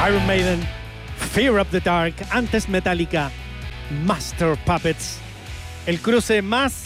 Iron Maiden, Fear of the Dark, antes Metallica, Master Puppets. El cruce más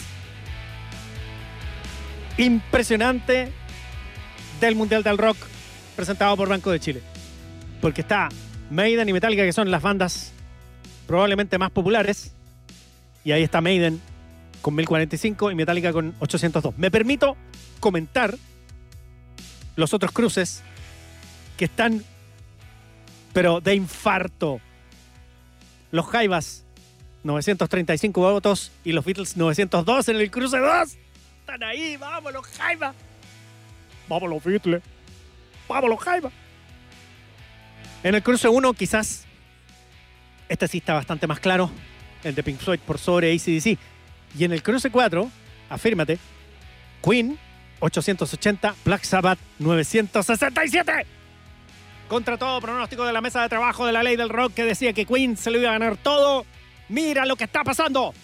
impresionante del Mundial del Rock presentado por Banco de Chile. Porque está Maiden y Metallica, que son las bandas probablemente más populares. Y ahí está Maiden con 1045 y Metallica con 802. Me permito comentar los otros cruces que están, pero de infarto. Los Jaivas, 935 votos, y los Beatles, 902 en el cruce 2. Están ahí, vamos los Jaivas. Vamos los Beatles. Vamos los Jaivas. En el cruce 1, quizás, este sí está bastante más claro, el de Pink Floyd por sobre AC/DC. Y en el cruce 4, afírmate, Queen, 880, Black Sabbath, 967. Contra todo pronóstico de la mesa de trabajo de la ley del rock, que decía que Queen se lo iba a ganar todo. Mira lo que está pasando.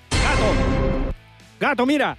Gato, mira.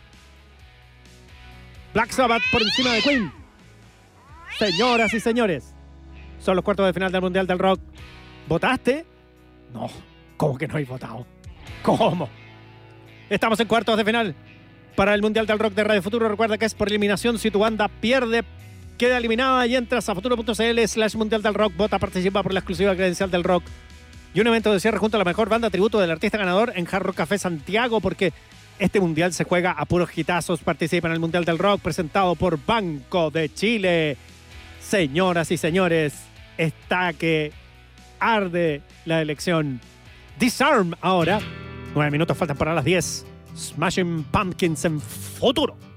Black Sabbath por encima de Queen. Señoras y señores, son los cuartos de final del Mundial del Rock. ¿Votaste? No. ¿Cómo que no hay votado? ¿Cómo? Estamos en cuartos de final para el Mundial del Rock de Radio Futuro. Recuerda que es por eliminación. Si tu banda pierde, queda eliminada, y entras a futuro.cl/Mundial del Rock. Vota, participa por la exclusiva credencial del rock y un evento de cierre junto a la mejor banda tributo del artista ganador en Hard Rock Café Santiago, porque este mundial se juega a puros hitazos. Participa en el Mundial del Rock presentado por Banco de Chile. Señoras y señores, está que arde la elección. Disarm ahora. 9 minutos faltan para las 10. Smashing Pumpkins en Futuro.